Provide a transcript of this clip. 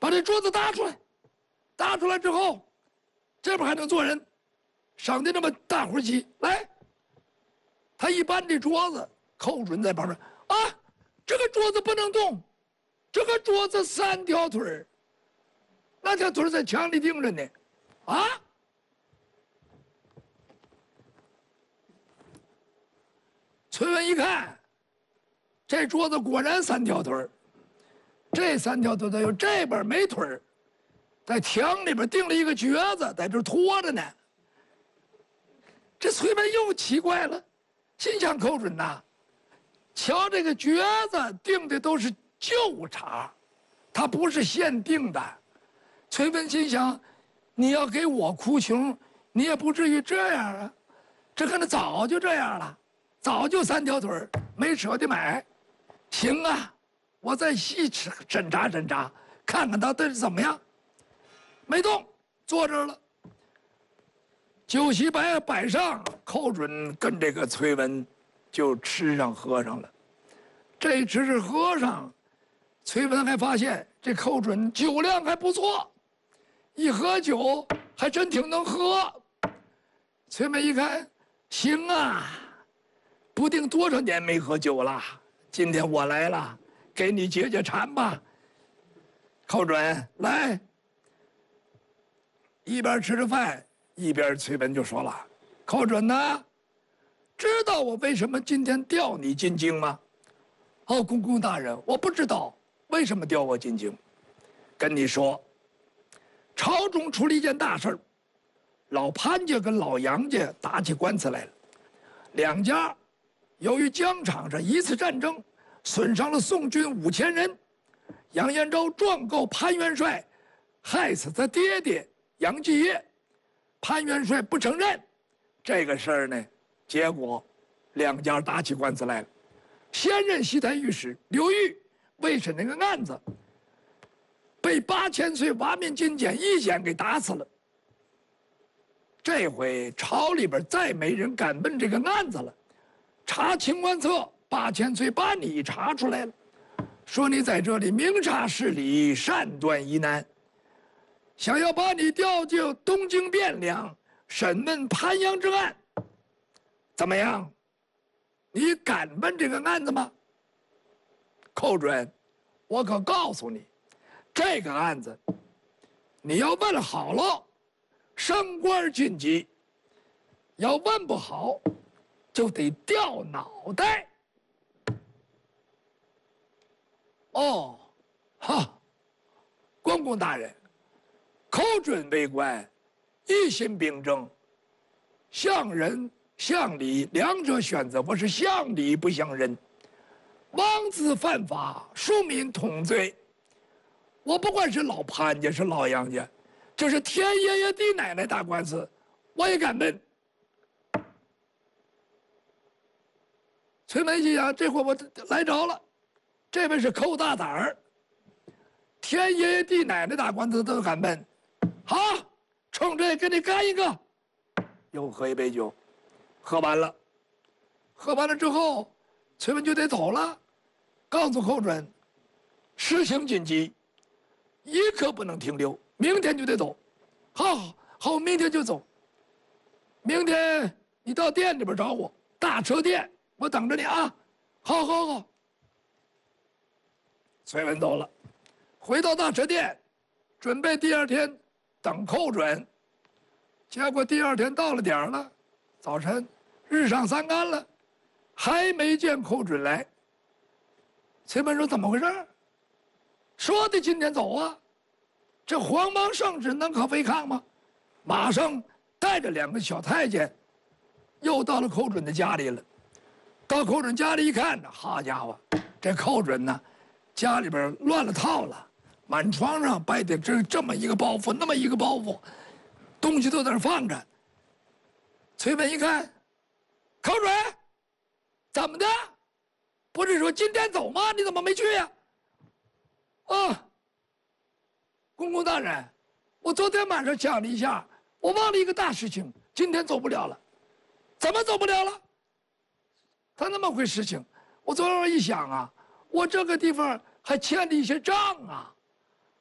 把这桌子搭出来，搭出来之后，这边还能坐人，省得那么大伙儿挤。来，他一搬这桌子，寇准在旁边啊，这个桌子不能动，这个桌子3条腿儿，那条腿儿在墙里钉着呢，啊！崔文一看，这桌子果然3条腿儿，这3条腿儿有这边没腿儿，在墙里边钉了一个橛子，在这拖着呢。这崔文又奇怪了，心想寇准呐，瞧这个橛子钉的都是旧茬，它不是现钉的。崔文心想，你要给我哭穷，你也不至于这样啊，这可能早就这样了。早就3条腿儿，没舍得买。行啊，我再细审查审查，看看他是怎么样。没动，坐这儿了。酒席摆上，寇准跟这个崔文就吃上喝上了。这一吃喝上，崔文还发现这寇准酒量还不错，一喝酒还真挺能喝。崔文一看，行啊。不定多少年没喝酒了，今天我来了，给你解解馋吧。寇准来，一边吃着饭，一边崔文就说了：“寇准呐，知道我为什么今天调你进京吗？”“哦，公公大人，我不知道为什么调我进京。跟你说，朝中出了一件大事儿，老潘家跟老杨家打起官司来了，两家。”由于疆场上一次战争，损伤了宋军5000人，杨延昭状告潘元帅害死他爹爹杨继业，潘元帅不承认。这个事儿呢，结果两家打起官司来了。现任西台御史刘裕为审那个案子，被8000岁瓦面金简一简给打死了。这回朝里边再没人敢问这个案子了。查清官册，8000岁把你查出来了，说你在这里明察事理，善断疑难，想要把你调进东京汴梁审问潘阳之案，怎么样？你敢问这个案子吗？寇准，我可告诉你，这个案子你要问好了，升官晋级；要问不好，就得掉脑袋。哦，哈，公公大人，寇准为官，一心秉正，向仁向礼两者选择，我是向礼不向仁，妄自犯法，庶民同罪。我不管是老潘家是老杨家，这是天爷爷地奶奶打官司，我也敢问。崔文心想，这回我来着了，这位是寇大胆儿，天爷爷地奶奶打官司都敢问。好，冲这给你干一个，又喝一杯酒，喝完了，喝完了之后，崔文就得走了，告诉寇准，实行紧急，一刻不能停留，明天就得走。好，明天就走。明天你到店里边找我，大车店。我等着你啊！好。崔文走了，回到大车店，准备第二天等寇准。结果第二天到了点儿了，早晨日上三竿了，还没见寇准来。崔文说：“怎么回事？说的今天走啊，这黄芒圣旨能可违抗吗？”马上带着2个小太监，又到了寇准的家里了。到寇准家里一看呢，好家伙，这寇准呢，家里边乱了套了，满床上摆的这么一个包袱，那么一个包袱，东西都在那放着。崔文一看，寇准，怎么的？不是说今天走吗？你怎么没去呀？啊，公公大人，我昨天晚上想了一下，我忘了一个大事情，今天走不了了。怎么走不了了？他那么回事情，我昨晚一想啊，我这个地方还欠了一些账啊，